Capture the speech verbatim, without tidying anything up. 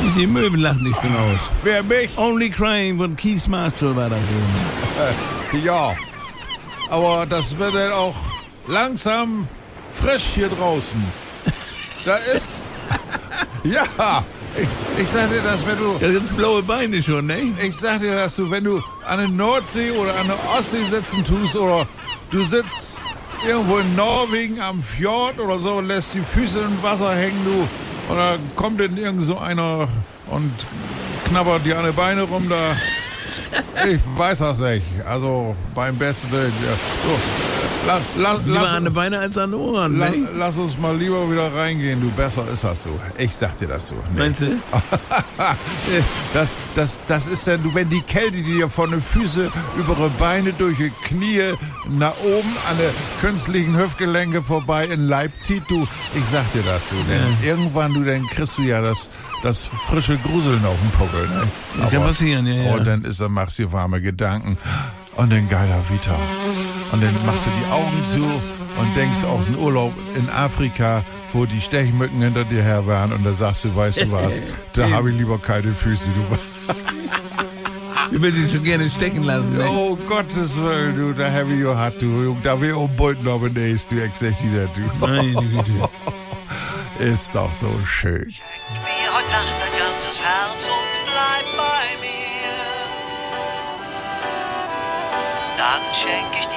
Die Möwen lachen dich schon aus. Wer mich? Only Crying von Keith Marshall war das. Ja, aber das wird dann auch langsam frisch hier draußen. Da ist, ja, ich, ich sag dir das, wenn du, Ja, ganz blaue Beine schon, ne? ich sag dir das, du, wenn du an der Nordsee oder an der Ostsee sitzen tust oder du sitzt irgendwo in Norwegen am Fjord oder so und lässt die Füße im Wasser hängen, du, und da kommt dann irgend so einer und knabbert dir an die Beine rum, da, ich weiß das nicht, also beim besten Willen, ja. So, la, la, Lieber lass, an den Beinen als an den Ohren, la, ne? lass uns mal lieber wieder reingehen, du, besser ist das so. Ich sag dir das so. Nee. Meinst du? Das, das, das ist dann, du, wenn die Kälte, die dir von den Füßen über die Beine durch die Knie nach oben an der künstlichen Hüftgelenke vorbei in Leib zieht, du, ich sag dir das so. Denn Ja. irgendwann, du, dann kriegst du ja das, das frische Gruseln auf dem Puckel. Ne? Das kann passieren, ja, ja. Und dann ist, dann machst du dir warme Gedanken und dann geiler Vita. Und dann machst du die Augen zu und denkst aus dem Urlaub in Afrika, wo die Stechmücken hinter dir her waren, und da sagst du, weißt du was, da habe ich lieber keine Füße, du. Ich will dich schon gerne stecken lassen, ne? Oh Gottes Willen, du, da habe ich ja hat, du, da wir um Bund noch benähst, du, ich sag dir das, du. Meine Güte. Ist doch so schön. Schenk mir heute Nacht dein ganzes Herz und bleib bei mir. Dann schenk ich dir